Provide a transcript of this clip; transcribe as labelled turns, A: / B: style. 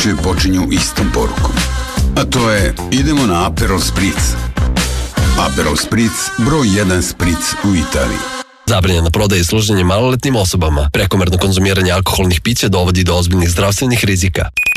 A: počinju istom porukom. A to je, idemo na Aperol Spritz. Aperol Spritz, broj 1 Spritz u Italiji.
B: Zabranjena prodaja i služenje maloletnim osobama. Prekomerno konzumiranje alkoholnih pića dovodi do ozbiljnih zdravstvenih rizika.